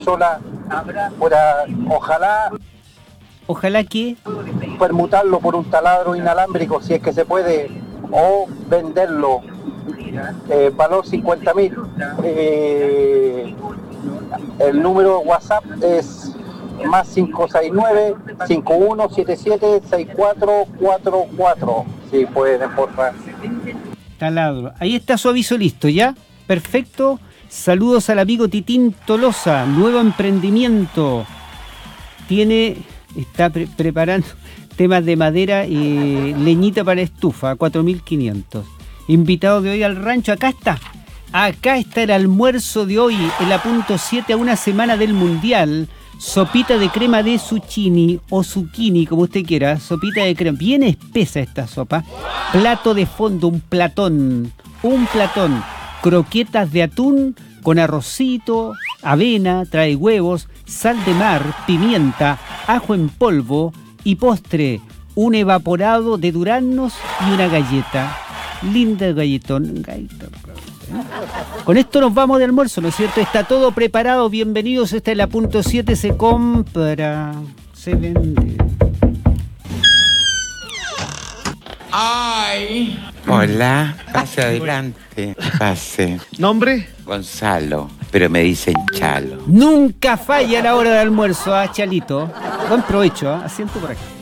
sola, ojalá que permutarlo por un taladro inalámbrico si es que se puede, o venderlo, valor 50.000. El número de WhatsApp es más 569-5177-6444. Si pueden, por favor. taladro. Ahí está su aviso listo, ¿ya? Perfecto. Saludos al amigo Titín Tolosa, nuevo emprendimiento. Está preparando temas de madera y leñita para estufa, 4.500. Invitado de hoy al rancho, acá está el almuerzo de hoy, el punto 7 a una semana del Mundial. Sopita de crema de zucchini o zucchini, como usted quiera, sopita de crema, bien espesa esta sopa. Plato de fondo, un platón. Croquetas de atún con arrocito, avena, trae huevos, sal de mar, pimienta, ajo en polvo y postre, un evaporado de duraznos y una galleta. Linda galletón. Con esto nos vamos de almuerzo, ¿no es cierto? Está todo preparado, bienvenidos, esta es la punto 7, se compra, se vende. ¡Ay! Hola, pase adelante, pase. ¿Nombre? Gonzalo, pero me dicen Chalo. Nunca falla la hora de almuerzo, Chalito. Buen provecho, asiento por aquí.